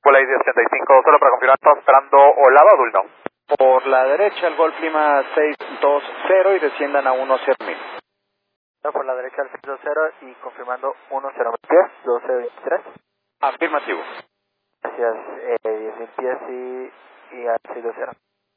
Volaris 1085, solo para confirmar, ¿estamos esperando Olava o Dulno? Por la derecha, el Golf Lima 620 y desciendan a 10.000. No, por la derecha al 620 y confirmando 10.000 pies, 1223. Afirmativo. Gracias, 10.000 pies y al 620.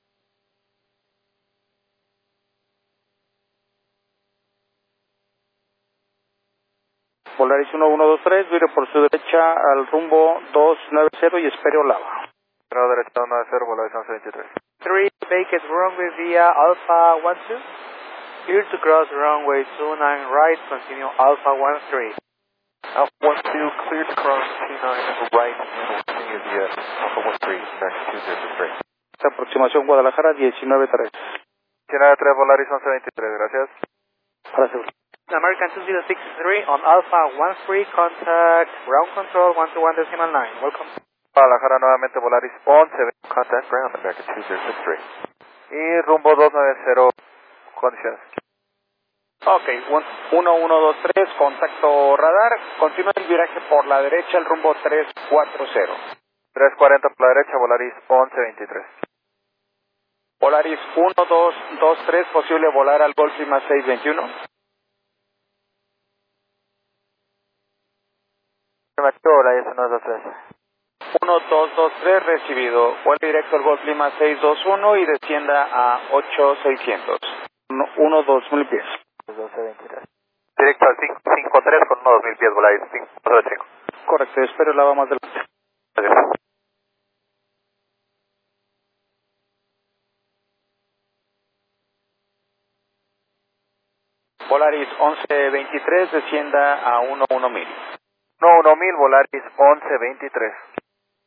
Volaris 1123, vire por su derecha al rumbo 290 y espere Olava. Pero derecha 190, Volaris 1123. 3, make it runway via Alpha 12. Clear to cross runway 29 right, continue Alpha 13. Alpha 12, clear to cross 29 right, and continue via Alpha 13, next 203. Aproximación Guadalajara 19-3. 19-3, Volaris 1123, gracias. Gracias. American 2063 on Alpha 13, contact ground control 121.9. Welcome. Guadalajara nuevamente, Volaris 11, contact ground, American 2063. Y rumbo 290, condiciones. Ok, 1123, contacto radar, continúa el viraje por la derecha, el rumbo 340. 340 por la derecha, Volaris 1123. Volaris 1223, posible volar al Golf Lima 621. Volaris 1223. 1223, recibido. Vuelve directo al Golf Lima 621 y descienda a 8600. 1-2.000 pies. 1223. Directo al 553 con 1.2000 pies, Volaris 535. Correcto, espero la va más adelante. Gracias. Volaris 1123, descienda a 1-1000. 1.1000, Volaris 1123.